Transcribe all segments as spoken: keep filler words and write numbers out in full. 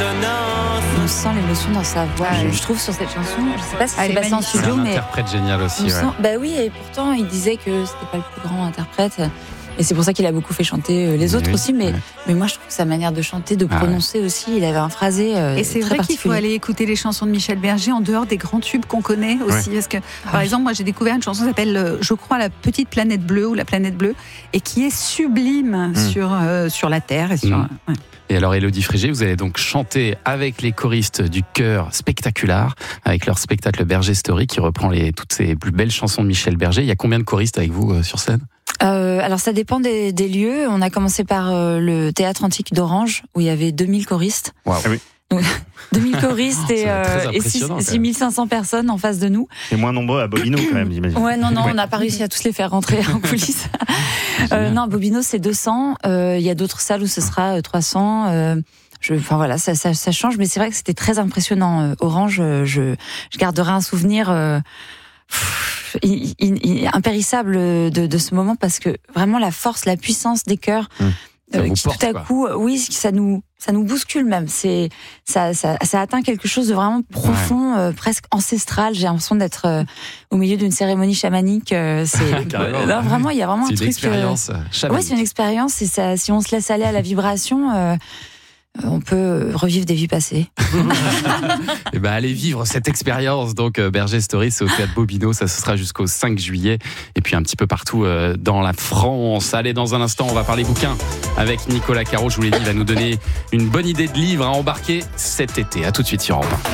On sent l'émotion dans sa voix, Ah, je, je trouve, sur cette chanson. Je sais pas si Elle c'est est passé en magnifique. studio, C'est un mais interprète génial aussi. on Ouais. sent... Bah oui, et pourtant il disait que c'était pas le plus grand interprète. Et c'est pour ça qu'il a beaucoup fait chanter les autres Oui, aussi, mais, ouais. mais moi je trouve que sa manière de chanter, de Ah prononcer aussi, il avait un phrasé euh, Et c'est très vrai qu'il faut particulier. aller écouter les chansons de Michel Berger en dehors des grands tubes qu'on connaît aussi. Parce que, par oui. exemple, moi j'ai découvert une chanson qui s'appelle, euh, je crois, La Petite Planète Bleue ou La Planète Bleue, et qui est sublime Mm. sur, euh, sur la Terre. Et, sur, Mm. ouais. Et alors, Élodie Frégé, vous allez donc chanter avec les choristes du chœur Spectacular, avec leur spectacle Berger Story, qui reprend les, toutes ces plus belles chansons de Michel Berger. Il y a combien de choristes avec vous euh, sur scène ? Euh, alors ça dépend des, des lieux. On a commencé par euh, le théâtre antique d'Orange, où il y avait deux mille choristes. Wow. Ah oui. Donc, deux mille choristes et, Ça va être très euh, et six- impressionnant, quand même. six mille cinq cents personnes en face de nous. C'est moins nombreux à Bobino quand même, j'imagine. Ouais, non, non, Ouais. on n'a pas réussi à tous les faire rentrer en coulisses. Euh, non, Bobino, c'est deux cents. Euh, Il y a d'autres salles où ce sera euh, trois cents. Euh, je, enfin voilà, ça, ça, ça change, mais c'est vrai que c'était très impressionnant. Euh, Orange, euh, je, je garderai un souvenir euh, pff, i- i- i- impérissable de, de ce moment, parce que vraiment la force, la puissance des chœurs. Mmh. Ça vous qui porte, tout à quoi. coup, oui, ça nous, ça nous bouscule même. C'est, ça, ça, ça atteint quelque chose de vraiment profond, euh, presque ancestral. J'ai l'impression d'être euh, au milieu d'une cérémonie chamanique. Euh, c'est, Carrément. là, vraiment, il y a vraiment C'est un une truc. expérience Euh, chamanique. ouais, c'est une expérience. Et ça, si on se laisse aller à la vibration, euh, on peut revivre des vies passées. Et ben, allez vivre cette expérience. Donc, euh, Berger Story, c'est au théâtre Bobino. Ça, ce sera jusqu'au cinq juillet. Et puis, un petit peu partout euh, dans la France. Allez, dans un instant, on va parler bouquins avec Nicolas Caro. Je vous l'ai dit, il va nous donner une bonne idée de livre à embarquer cet été. À tout de suite sur Europe un.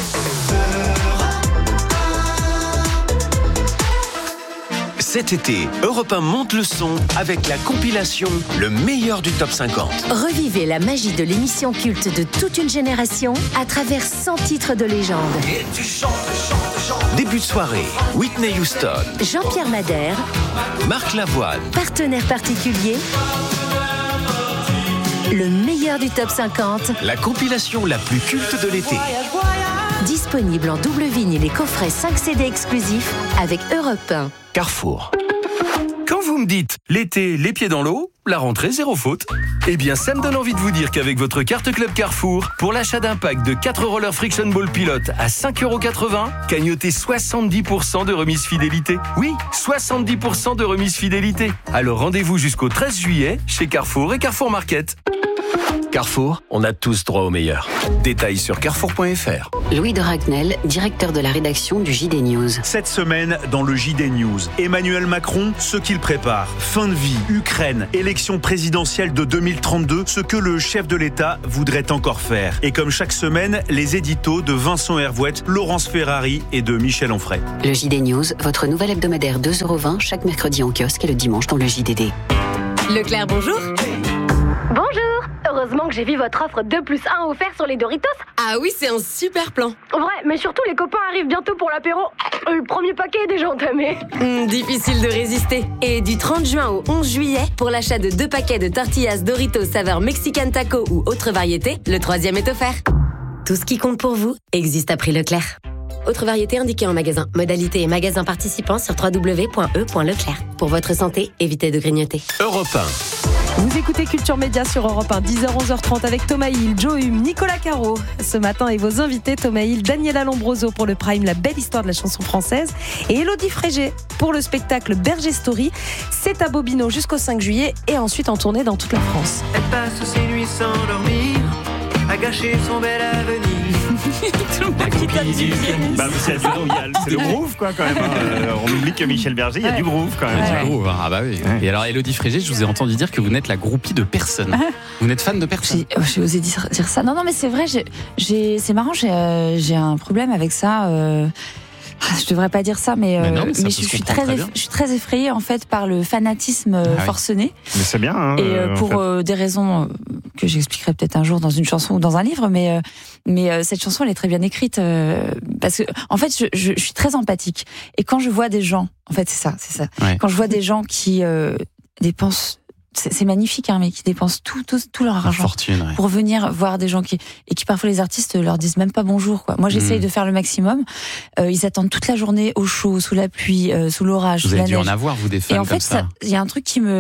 Cet été, Europe un monte le son avec la compilation Le meilleur du top cinquante. Revivez la magie de l'émission culte de toute une génération à travers cent titres de légende. Début de soirée, Whitney Houston, Jean-Pierre Madère, Marc Lavoine, partenaire particulier. Le meilleur du top cinquante, la compilation la plus culte de l'été. disponible en double vinyle et coffret cinq C D exclusifs avec Europe un. Carrefour. Quand vous me dites l'été, les pieds dans l'eau, la rentrée zéro faute. Eh bien, ça me donne envie de vous dire qu'avec votre carte Club Carrefour, pour l'achat d'un pack de quatre rollers Friction Ball Pilot à cinq euros quatre-vingts, cagnotez soixante-dix pour cent de remise fidélité. Oui, soixante-dix pour cent de remise fidélité. Alors rendez-vous jusqu'au treize juillet chez Carrefour et Carrefour Market. Carrefour, on a tous droit au meilleur. Détails sur carrefour point f r. Louis de Ragnel, directeur de la rédaction du J D News. Cette semaine, dans le J D News, Emmanuel Macron, ce qu'il prépare. Fin de vie, Ukraine, élection présidentielle de deux mille trente-deux, ce que le chef de l'État voudrait encore faire. Et comme chaque semaine, les éditos de Vincent Hervouette, Laurence Ferrari et de Michel Onfray. Le J D News, votre nouvel hebdomadaire deux euros vingt chaque mercredi en kiosque et le dimanche dans le J D D. Leclerc, bonjour. Bonjour. Heureusement que j'ai vu votre offre deux plus un offert sur les Doritos. Ah oui, c'est un super plan. Vrai, mais surtout les copains arrivent bientôt pour l'apéro. Le premier paquet est déjà entamé. Hum, difficile de résister. Et du trente juin au onze juillet, pour l'achat de deux paquets de tortillas Doritos saveur Mexican Taco ou autre variété, le troisième est offert. Tout ce qui compte pour vous existe à prix Leclerc. Autre variété indiquée en magasin. Modalité et magasin participants sur w w w point e point leclerc. Pour votre santé, évitez de grignoter. Europe un. Vous écoutez Culture Média sur Europe un, dix heures onze heures trente avec Thomas Hill, Joe Hume, Nicolas Caro. Ce matin, et vos invités, Thomas Hill, Daniela Lombroso pour le Prime, la belle histoire de la chanson française, et Élodie Frégé pour le spectacle Berger Story. C'est à Bobino jusqu'au cinq juillet et ensuite en tournée dans toute la France. Elle passe ses nuits sans dormir, à gâcher son bel avenir. Bah, c'est, du, il y a, c'est le groove, quoi, quand même. Hein. Euh, on oublie que Michel Berger, il y a Ouais. du groove, quand même. Il y a Ouais. du groove, hein. Ah bah oui. Ouais. Et alors, Élodie Frégé, je vous ai entendu dire que vous n'êtes la groupie de personne. Vous n'êtes fan de personne. J'ai, oh, j'ai osé dire, dire ça. Non, non, mais c'est vrai. J'ai, j'ai, c'est marrant. J'ai, euh, j'ai un problème avec ça. Euh, je devrais pas dire ça, mais, euh, Mais non, mais ça peut je, se je suis comprendre très, très eff- bien. je suis très effrayée en fait par le fanatisme euh, Ah oui. forcené. Mais c'est bien, hein, Et euh, en pour fait. euh, des raisons euh, que j'expliquerai peut-être un jour dans une chanson ou dans un livre, mais euh, mais euh, cette chanson elle est très bien écrite euh, parce que en fait je, je, je suis très empathique et quand je vois des gens, en fait c'est ça, c'est ça. Ouais. Quand je vois des gens qui euh, dépensent, c'est, c'est magnifique, hein, mais qui dépensent tout tout, tout leur Une argent fortune, ouais. pour venir voir des gens qui et qui parfois les artistes leur disent même pas bonjour quoi. Moi j'essaye Mmh. de faire le maximum. Euh, ils attendent toute la journée au chaud, sous la pluie, euh, sous l'orage, Vous sous avez la dû neige. en avoir, vous, des fans Et en comme fait, ça. ça- il y a un truc qui me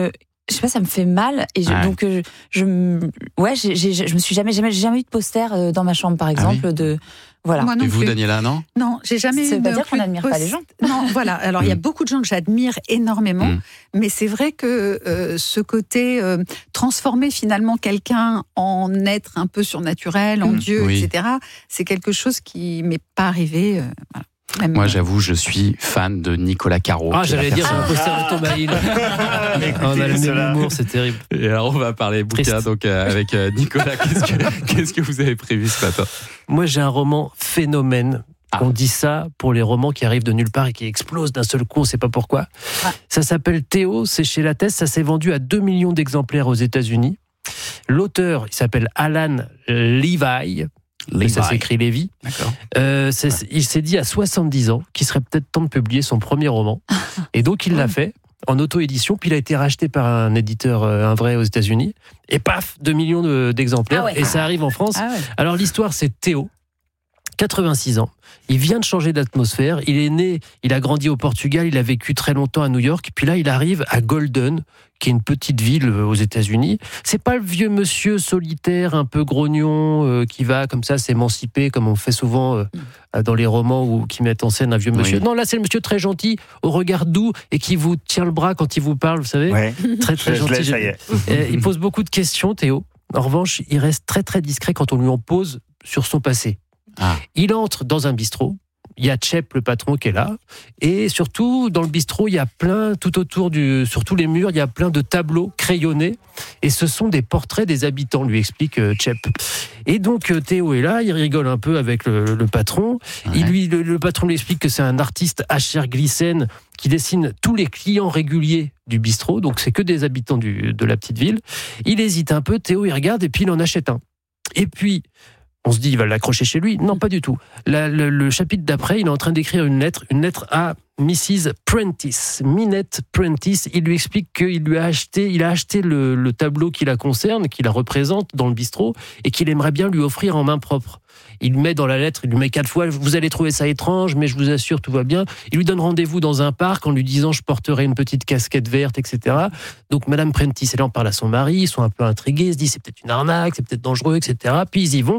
je sais pas, ça me fait mal et je, Ouais. donc je, je ouais, j'ai, j'ai, je me suis jamais, jamais, j'ai jamais eu de poster dans ma chambre, par exemple, Ah oui de voilà. Moi non Et vous, plus. Daniela, non? Non, j'ai jamais Ça eu veut pas non dire qu'on plus de n'admire pas post- les gens. Non, voilà. Alors, il y a Mm. beaucoup de gens que j'admire énormément, Mm. mais c'est vrai que euh, ce côté euh, transformer finalement quelqu'un en être un peu surnaturel, en Mm. Dieu, Oui. et cetera, c'est quelque chose qui m'est pas arrivé. euh, voilà. Même, Moi, euh, j'avoue, je suis fan de Nicolas Caro. Ah, qui est la j'allais dire, c'est un personne- poster de Thomas Hill. Mais On a le écoutez, même cela. humour, c'est terrible. Et alors, on va parler bouquin Triste. donc euh, avec euh, Nicolas. Qu'est-ce que, qu'est-ce que vous avez prévu ce matin? Moi, j'ai un roman phénomène. Ah. On dit ça pour les romans qui arrivent de nulle part et qui explosent d'un seul coup, on ne sait pas pourquoi. Ah. Ça s'appelle Théo, c'est chez Lattès, ça s'est vendu à deux millions d'exemplaires aux États-Unis. L'auteur, il s'appelle Alan Levi. Levi. Ça s'écrit Lévy. D'accord. Euh, c'est- il s'est dit à soixante-dix ans qu'il serait peut-être temps de publier son premier roman. Et donc, il l'a fait en auto-édition. Puis, il a été racheté par un éditeur, euh, un vrai, aux États-Unis. Et paf, deux millions de- d'exemplaires. Ah ouais. Et ça arrive en France. Ah ouais. Alors, l'histoire, c'est Théo. quatre-vingt-six ans. Il vient de changer d'atmosphère. Il est né, il a grandi au Portugal, il a vécu très longtemps à New York. Puis là, il arrive à Golden, qui est une petite ville aux États-Unis. C'est pas le vieux monsieur solitaire, un peu grognon, euh, qui va comme ça s'émanciper, comme on fait souvent euh, dans les romans où qui mettent en scène un vieux monsieur. Oui. Non, là, c'est le monsieur très gentil, au regard doux et qui vous tient le bras quand il vous parle, vous savez. Ouais. Très très Je- je gentil. l'ai, ça y est. Euh, il pose beaucoup de questions, Théo. En revanche, il reste très très discret quand on lui en pose sur son passé. Ah. Il entre dans un bistrot. Il y a Chep, le patron, qui est là. Et surtout, dans le bistrot, il y a plein, tout autour, du, sur tous les murs, il y a plein de tableaux crayonnés. Et ce sont des portraits des habitants, lui explique euh, Chep. Et donc, euh, Théo est là, il rigole un peu avec le, le patron. Ouais. Il lui, le, le patron lui explique que c'est un artiste H R Glycène qui dessine tous les clients réguliers du bistrot. Donc, c'est que des habitants du, de la petite ville. Il hésite un peu, Théo, il regarde et puis il en achète un. Et puis, on se dit, il va l'accrocher chez lui. Non, pas du tout. La- le, le chapitre d'après, il est en train d'écrire une lettre, une lettre à missus Prentice, Minette Prentice. Il lui explique qu'il lui a acheté, il a acheté le, le tableau qui la concerne, qui la représente dans le bistrot, et qu'il aimerait bien lui offrir en main propre. Il met dans la lettre, il lui met quatre fois, vous allez trouver ça étrange, mais je vous assure, tout va bien. Il lui donne rendez-vous dans un parc en lui disant, je porterai une petite casquette verte, et cetera. Donc, Madame Prentice, elle en parle à son mari, ils sont un peu intrigués, ils se disent, c'est peut-être une arnaque, c'est peut-être dangereux, et cetera. Puis ils y vont.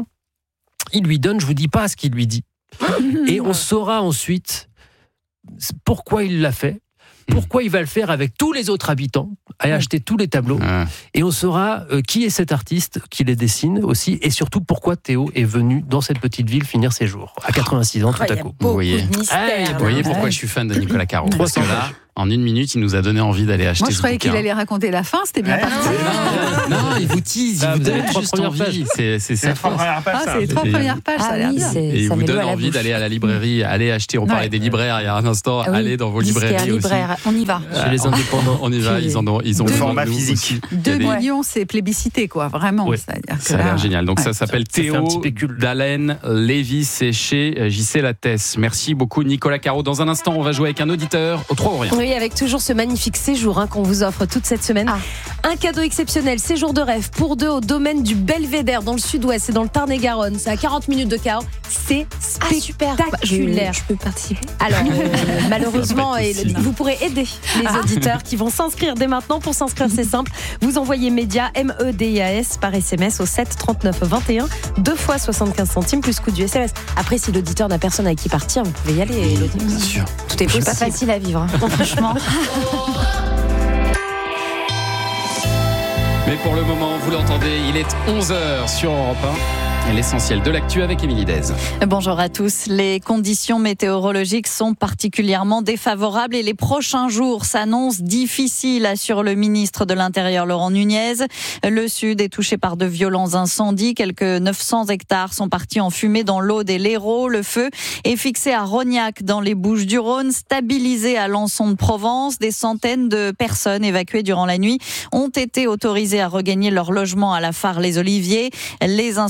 Il lui donne, je vous dis pas ce qu'il lui dit. Et on saura ensuite pourquoi il l'a fait, pourquoi il va le faire avec tous les autres habitants, et acheter tous les tableaux. Ah. Et on saura euh, qui est cet artiste qui les dessine aussi, et surtout pourquoi Théo est venu dans cette petite ville finir ses jours, à quatre-vingt-six ans tout à coup. Vous voyez, Ah, il y a vous voyez beaucoup- pourquoi je suis fan de Nicolas Caro. Parce que trois cents là, en une minute, il nous a donné envie d'aller acheter Moi, je ce croyais bouquin. qu'il allait raconter la fin, c'était bien Ouais, parti. Non, non, il vous tease, Ah, il vous vous avez donne trois juste premières envie. pages. C'est, c'est C'est sa la force. première page, Ah, ça. c'est les trois Et- premières pages, ça a Ah l'air oui, bien. c'est, Et il ça vous met l'eau donne à la envie bouche. d'aller à la librairie, aller acheter. On parlait Ouais. des libraires il y a un instant. Ah oui, Allez dans vos disquaire, librairies aussi. libraire, on y va. Chez les indépendants. On y va, ils en ont, ils ont Deux besoin de formats nous physiques. aussi. Il y a Deux des- millions, c'est plébiscité, quoi, vraiment. Ouais. C'est-à-dire que Ça a l'air là- génial. Donc Ouais. ça s'appelle Ça fait un Théo petit pécule. d'Alain Lévy, c'est chez J C Lattès. Merci beaucoup Nicolas Caro. Dans un instant, on va jouer avec un auditeur au trois ou rien. Oui, avec toujours ce magnifique séjour hein, qu'on vous offre toute cette semaine. Ah. Un cadeau exceptionnel, séjour de rêve pour deux au domaine du Belvédère dans le sud-ouest, c'est dans le Tarn-et-Garonne. C'est à quarante minutes de Cahors. C'est Ah, super. spectaculaire. Je, je peux participer. Alors, euh, malheureusement, Ça va pas être et possible. vous pourrez aider les auditeurs qui vont s'inscrire dès maintenant. Pour s'inscrire, c'est simple. Vous envoyez média, M E D I A S, par S M S au sept trente-neuf vingt et un, deux fois soixante-quinze centimes plus coût du S M S. Après, si l'auditeur n'a personne avec qui partir, vous pouvez y aller, Elodie. Bien sûr. Tout est C'est pas possible. facile à vivre, hein. franchement. Mais pour le moment, vous l'entendez, il est onze heures sur Europe un. Et l'essentiel de l'actu avec Émilie Dez. Bonjour à tous. Les conditions météorologiques sont particulièrement défavorables et les prochains jours s'annoncent difficiles, assure le ministre de l'Intérieur Laurent Nunez. Le sud est touché par de violents incendies. Quelques neuf cents hectares sont partis en fumée dans l'Aude et l'Hérault. Le feu est fixé à Rognac dans les Bouches-du-Rhône, stabilisé à Lançon de Provence. Des centaines de personnes évacuées durant la nuit ont été autorisées à regagner leur logement à la Phare les Oliviers. Les incendies et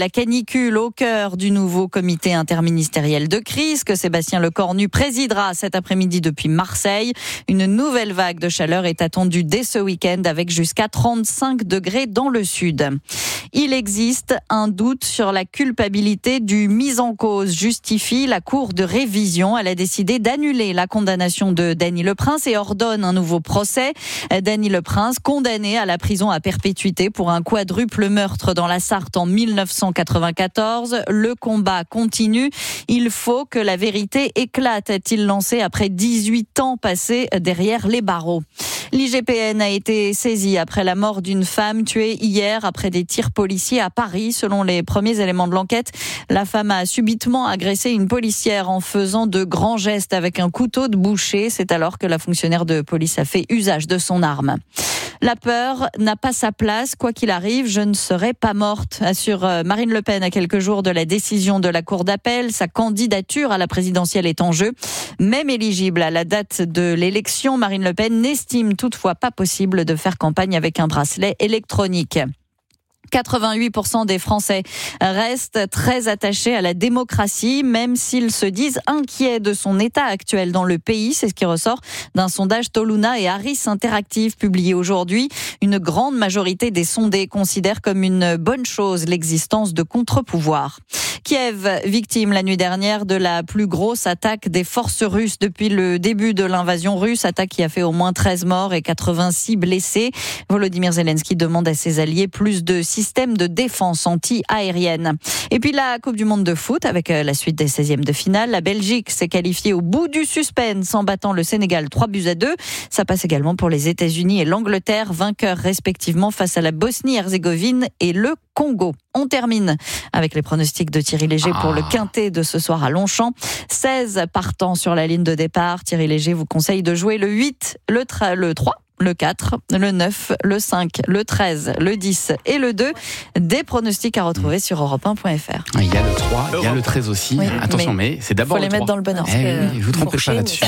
la canicule au cœur du nouveau comité interministériel de crise que Sébastien Lecornu présidera cet après-midi depuis Marseille. Une nouvelle vague de chaleur est attendue dès ce week-end avec jusqu'à trente-cinq degrés dans le sud. Il existe un doute sur la culpabilité du mis en cause, justifie la Cour de révision. Elle a décidé d'annuler la condamnation de Dany Leprince et ordonne un nouveau procès. Dany Leprince, condamné à la prison à perpétuité pour un quadruple meurtre dans la Sarthe en mille neuf cent quatre-vingt-quatorze. Le combat continue. Il faut que la vérité éclate, a-t-il lancé après dix-huit ans passés derrière les barreaux. L'I G P N a été saisi après la mort d'une femme tuée hier après des tirs policiers à Paris. Selon les premiers éléments de l'enquête, la femme a subitement agressé une policière en faisant de grands gestes avec un couteau de boucher. C'est alors que la fonctionnaire de police a fait usage de son arme. La peur n'a pas sa place. Quoi qu'il arrive, je ne serai pas morte, assure Marine Le Pen à quelques jours de la décision de la Cour d'appel. Sa candidature à la présidentielle est en jeu. Même éligible à la date de l'élection, Marine Le Pen n'estime toutefois pas possible de faire campagne avec un bracelet électronique. quatre-vingt-huit pour cent des Français restent très attachés à la démocratie, même s'ils se disent inquiets de son état actuel dans le pays. C'est ce qui ressort d'un sondage Toluna et Harris Interactive publié aujourd'hui. Une grande majorité des sondés considèrent comme une bonne chose l'existence de contre-pouvoirs. Kiev, victime la nuit dernière de la plus grosse attaque des forces russes depuis le début de l'invasion russe, attaque qui a fait au moins treize morts et quatre-vingt-six blessés. Volodymyr Zelensky demande à ses alliés plus de système de défense anti-aérienne. Et puis la Coupe du Monde de foot avec la suite des seizièmes de finale. La Belgique s'est qualifiée au bout du suspense en battant le Sénégal trois buts à deux. Ça passe également pour les États-Unis et l'Angleterre, vainqueurs respectivement face à la Bosnie-Herzégovine et le Congo. On termine avec les pronostics de Thierry Léger ah. pour le quintet de ce soir à Longchamp. seize partants sur la ligne de départ. Thierry Léger vous conseille de jouer le huit, le, tra- le trois, le quatre, le neuf, le cinq, le treize, le dix et le deux. Des pronostics à retrouver sur europe un point f r. Il y a le trois, il y a le treize aussi. Oui, Attention, mais, mais c'est d'abord le trois. Il faut les mettre dans le bon ordre. Eh oui, vous ne trompez pas là-dessus.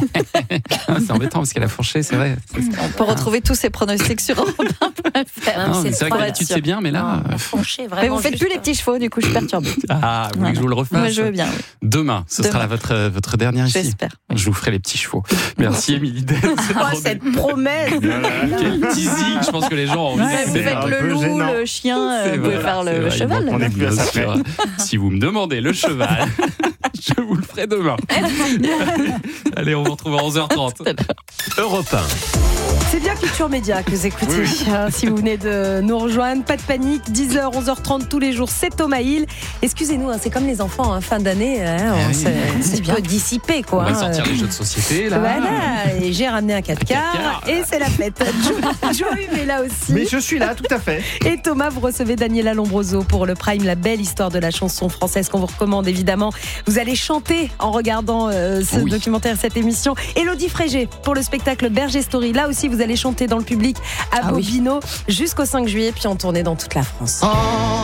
C'est embêtant parce qu'elle a fourché, c'est vrai. On peut retrouver tous ces pronostics sur europe un point f r. Non, c'est, c'est vrai que d'habitude c'est bien, mais là... Non, fourché, mais vous faites plus les petits chevaux, du coup je suis perturbée. Ah, vous voulez que je vous le refasse? Moi je veux bien. Oui. Demain, ce Demain. sera la, votre, votre dernière ici. J'espère. Je vous ferai les petits chevaux. Merci Émilie Del. Quoi cette promesse? Quel teasing, je pense que les gens ont envie ouais, de vous faites le loup, gênant. Le chien, euh, vous pouvez faire le, le cheval. On est plus à ça près. Si vous me demandez le cheval, je vous le ferai demain. Allez, on vous retrouve à onze heures trente. Europe un. C'est bien Culture Média que vous écoutez. Oui. Si vous venez de nous rejoindre, pas de panique, dix heures, onze heures trente tous les jours, c'est Thomas Hill. Excusez-nous, hein, c'est comme les enfants, hein, fin d'année, hein, on oui, s'est un petit peu dissipé. Quoi, on va hein. sortir les jeux de société. Là. Voilà, et j'ai ramené un quatre quarts et c'est la fête. Joël est là aussi. Mais je suis là, tout à fait. Et Thomas, vous recevez Daniela Lombroso pour le Prime, la belle histoire de la chanson française qu'on vous recommande évidemment. Vous allez chanter en regardant euh, ce oui. documentaire, cette émission. Élodie Frégé pour le spectacle Berger Story. Là aussi, vous allez chanter dans le public à ah Bobino oui. jusqu'au cinq juillet, puis en tournée dans toute la France. Oh